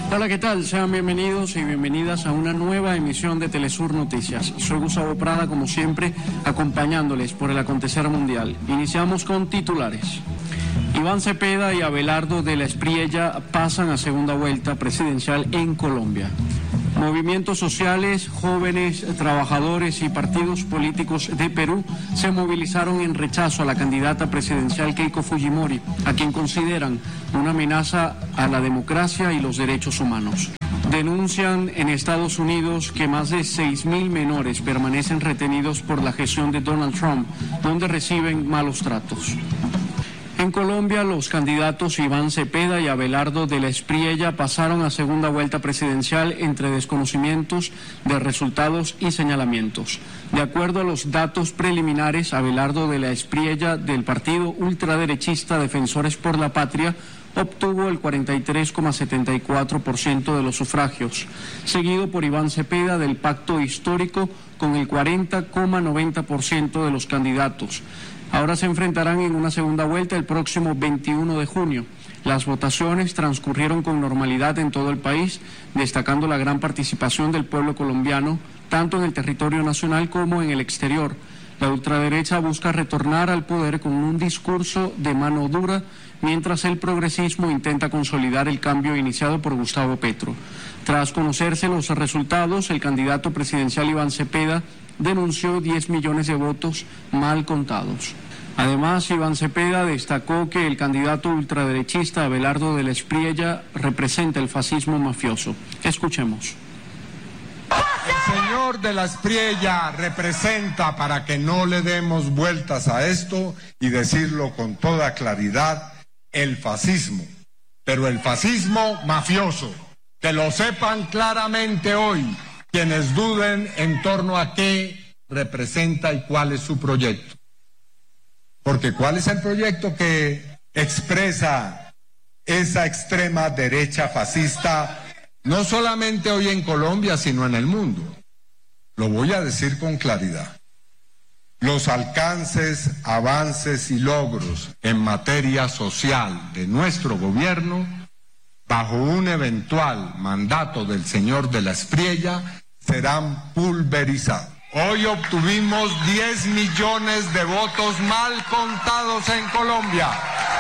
Hola, ¿qué tal? Sean bienvenidos y bienvenidas a una nueva emisión de Telesur Noticias. Soy Gustavo Prada, como siempre, acompañándoles por el acontecer mundial. Iniciamos con titulares. Iván Cepeda y Abelardo de la Espriella pasan a segunda vuelta presidencial en Colombia. Movimientos sociales, jóvenes, trabajadores y partidos políticos de Perú se movilizaron en rechazo a la candidata presidencial Keiko Fujimori, a quien consideran una amenaza a la democracia y los derechos humanos. Denuncian en Estados Unidos que más de 6.000 menores permanecen retenidos por la gestión de Donald Trump, donde reciben malos tratos. En Colombia, los candidatos Iván Cepeda y Abelardo de la Espriella pasaron a segunda vuelta presidencial entre desconocimientos de resultados y señalamientos. De acuerdo a los datos preliminares, Abelardo de la Espriella, del partido ultraderechista Defensores por la Patria, obtuvo el 43,74% de los sufragios, seguido por Iván Cepeda del Pacto Histórico con el 40,90% de los candidatos. Ahora se enfrentarán en una segunda vuelta el próximo 21 de junio. Las votaciones transcurrieron con normalidad en todo el país, destacando la gran participación del pueblo colombiano, tanto en el territorio nacional como en el exterior. La ultraderecha busca retornar al poder con un discurso de mano dura, mientras el progresismo intenta consolidar el cambio iniciado por Gustavo Petro. Tras conocerse los resultados, el candidato presidencial Iván Cepeda denunció 10 millones de votos mal contados. Además, Iván Cepeda destacó que el candidato ultraderechista Abelardo de la Espriella representa el fascismo mafioso. Escuchemos. El señor de la Espriella representa, para que no le demos vueltas a esto y decirlo con toda claridad, el fascismo, pero el fascismo mafioso. Que lo sepan claramente hoy quienes duden en torno a qué representa y cuál es su proyecto. Porque ¿cuál es el proyecto que expresa esa extrema derecha fascista, no solamente hoy en Colombia, sino en el mundo? Lo voy a decir con claridad. Los alcances, avances y logros en materia social de nuestro gobierno, bajo un eventual mandato del señor de la Espriella, serán pulverizados. Hoy obtuvimos 10 millones de votos mal contados en Colombia.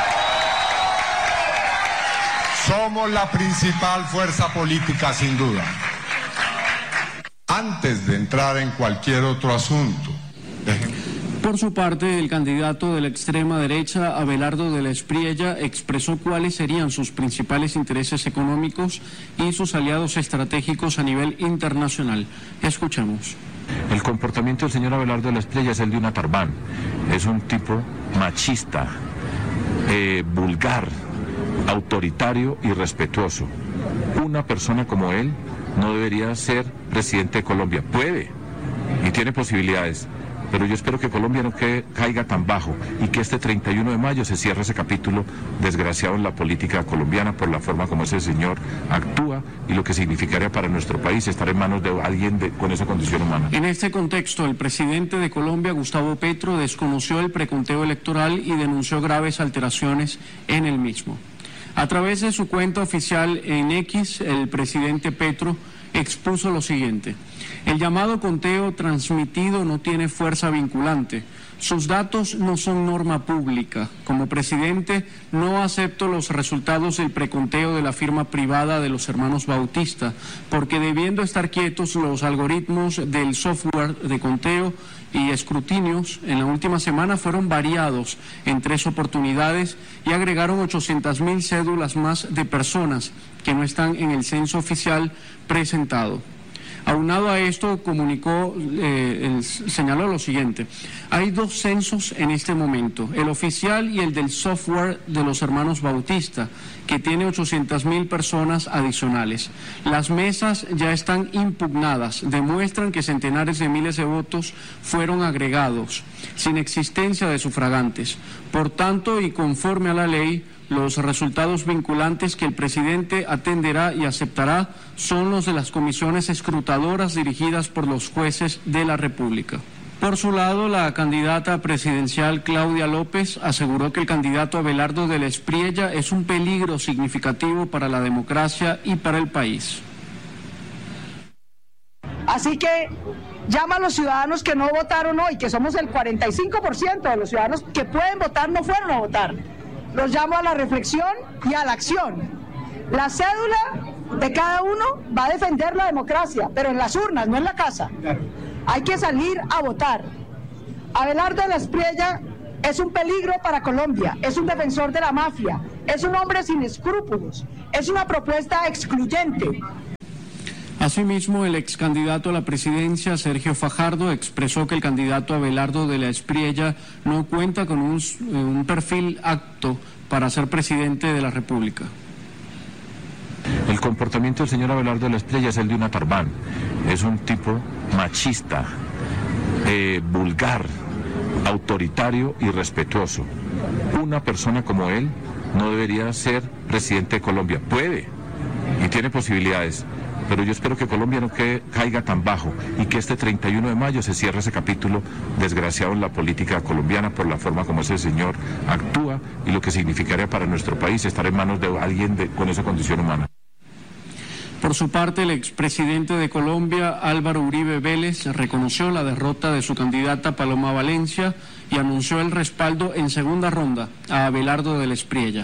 Somos la principal fuerza política, sin duda. Antes de entrar en cualquier otro asunto, Por su parte, el candidato de la extrema derecha, Abelardo de la Espriella, expresó cuáles serían sus principales intereses económicos y sus aliados estratégicos a nivel internacional. Escuchemos. El comportamiento del señor Abelardo de la Espriella es el de un atarbán. Es un tipo machista, vulgar, autoritario y irrespetuoso. Una persona como él no debería ser presidente de Colombia. Puede y tiene posibilidades, pero yo espero que Colombia no caiga tan bajo y que este 31 de mayo se cierre ese capítulo desgraciado en la política colombiana por la forma como ese señor actúa y lo que significaría para nuestro país estar en manos de alguien con esa condición humana. En este contexto, el presidente de Colombia, Gustavo Petro, desconoció el preconteo electoral y denunció graves alteraciones en el mismo. A través de su cuenta oficial en X, el presidente Petro expuso lo siguiente: el llamado conteo transmitido no tiene fuerza vinculante. Sus datos no son norma pública. Como presidente, no acepto los resultados del preconteo de la firma privada de los hermanos Bautista, porque debiendo estar quietos los algoritmos del software de conteo y escrutinios en la última semana fueron variados en 3 oportunidades y agregaron 800.000 cédulas más de personas que no están en el censo oficial presentado. Aunado a esto, señaló lo siguiente: hay 2 censos en este momento, el oficial y el del software de los hermanos Bautista, que tiene 800.000 personas adicionales. Las mesas ya están impugnadas, demuestran que centenares de miles de votos fueron agregados, sin existencia de sufragantes. Por tanto, y conforme a la ley, los resultados vinculantes que el presidente atenderá y aceptará son los de las comisiones escrutadoras dirigidas por los jueces de la República. Por su lado, la candidata presidencial Claudia López aseguró que el candidato Abelardo de la Espriella es un peligro significativo para la democracia y para el país. Así que llama a los ciudadanos que no votaron hoy, que somos el 45% de los ciudadanos que pueden votar no fueron a votar. Los llamo a la reflexión y a la acción. La cédula de cada uno va a defender la democracia, pero en las urnas, no en la casa. Hay que salir a votar. Abelardo de la Espriella es un peligro para Colombia, es un defensor de la mafia, es un hombre sin escrúpulos, es una propuesta excluyente. Asimismo, el ex candidato a la presidencia, Sergio Fajardo, expresó que el candidato Abelardo de la Espriella no cuenta con un perfil apto para ser presidente de la República. El comportamiento del señor Abelardo de la Espriella es el de una Tarbán. Es un tipo machista, vulgar, autoritario y irrespetuoso. Una persona como él no debería ser presidente de Colombia. Puede y tiene posibilidades, pero yo espero que Colombia no caiga tan bajo y que este 31 de mayo se cierre ese capítulo desgraciado en la política colombiana por la forma como ese señor actúa y lo que significaría para nuestro país estar en manos de alguien con esa condición humana. Por su parte, el expresidente de Colombia, Álvaro Uribe Vélez, reconoció la derrota de su candidata Paloma Valencia y anunció el respaldo en segunda ronda a Abelardo de la Espriella.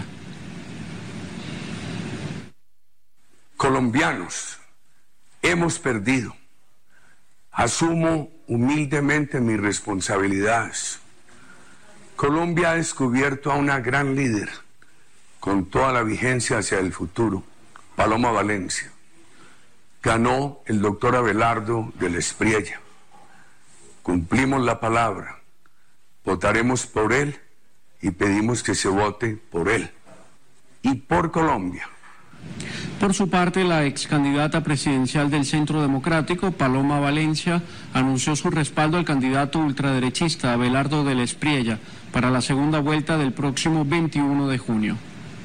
Colombianos, hemos perdido. Asumo humildemente mis responsabilidades. Colombia ha descubierto a una gran líder con toda la vigencia hacia el futuro, Paloma Valencia. Ganó el doctor Abelardo de la Espriella. Cumplimos la palabra. Votaremos por él y pedimos que se vote por él y por Colombia. Por su parte, la ex candidata presidencial del Centro Democrático, Paloma Valencia, anunció su respaldo al candidato ultraderechista Abelardo de la Espriella para la segunda vuelta del próximo 21 de junio.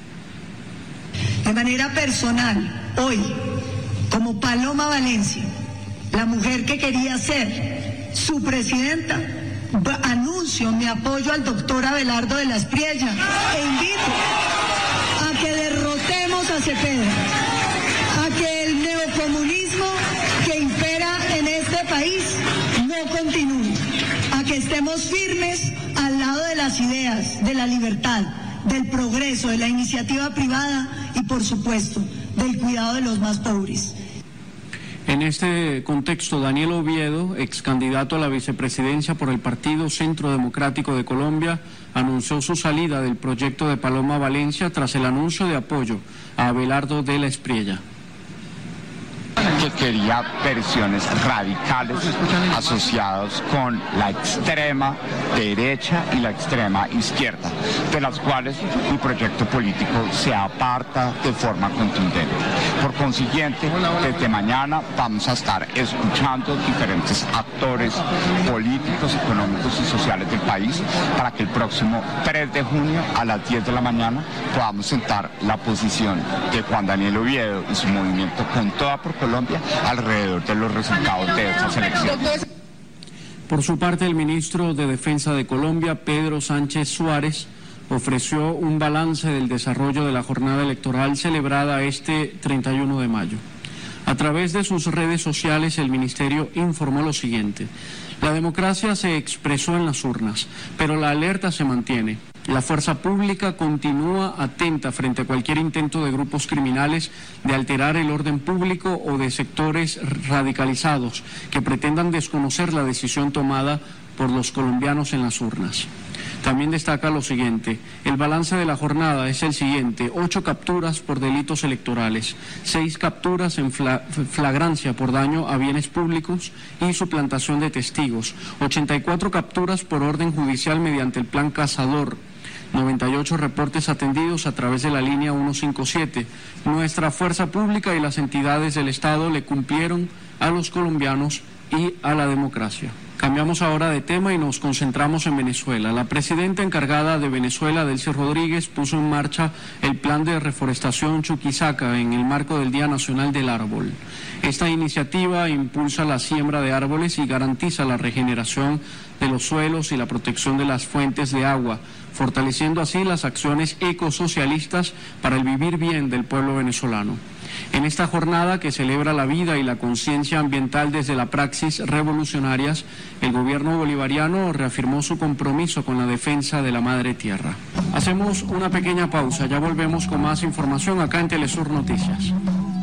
De manera personal, hoy, como Paloma Valencia, la mujer que quería ser su presidenta, anuncio mi apoyo al doctor Abelardo de la Espriella e invito a que derrotemos a Cepeda, a que el neocomunismo que impera en este país no continúe, a que estemos firmes al lado de las ideas, de la libertad, del progreso, de la iniciativa privada y, por supuesto, del cuidado de los más pobres. En este contexto, Daniel Oviedo, ex candidato a la vicepresidencia por el Partido Centro Democrático de Colombia, anunció su salida del proyecto de Paloma Valencia tras el anuncio de apoyo a Abelardo de la Espriella. Que quería versiones radicales asociadas con la extrema derecha y la extrema izquierda, de las cuales mi proyecto político se aparta de forma contundente. Por consiguiente, desde mañana vamos a estar escuchando diferentes actores políticos, económicos y sociales del país para que el próximo 3 de junio a las 10 de la mañana podamos sentar la posición de Juan Daniel Oviedo y su movimiento Con Toda por Colombia alrededor de los resultados de estas elecciones. Por su parte, el ministro de Defensa de Colombia, Pedro Sánchez Suárez, ofreció un balance del desarrollo de la jornada electoral celebrada este 31 de mayo. A través de sus redes sociales, el ministerio informó lo siguiente: la democracia se expresó en las urnas, pero la alerta se mantiene. La fuerza pública continúa atenta frente a cualquier intento de grupos criminales de alterar el orden público o de sectores radicalizados que pretendan desconocer la decisión tomada por los colombianos en las urnas. También destaca lo siguiente: el balance de la jornada es el siguiente: 8 capturas por delitos electorales, 6 capturas en flagrancia por daño a bienes públicos y suplantación de testigos, 84 capturas por orden judicial mediante el plan Cazador, 98 reportes atendidos a través de la línea 157. Nuestra fuerza pública y las entidades del Estado le cumplieron a los colombianos y a la democracia. Cambiamos ahora de tema y nos concentramos en Venezuela. La presidenta encargada de Venezuela, Delcy Rodríguez, puso en marcha el plan de reforestación Chuquisaca en el marco del Día Nacional del Árbol. Esta iniciativa impulsa la siembra de árboles y garantiza la regeneración de los suelos y la protección de las fuentes de agua, fortaleciendo así las acciones ecosocialistas para el vivir bien del pueblo venezolano. En esta jornada que celebra la vida y la conciencia ambiental desde la praxis revolucionarias, el gobierno bolivariano reafirmó su compromiso con la defensa de la madre tierra. Hacemos una pequeña pausa, ya volvemos con más información acá en Telesur Noticias.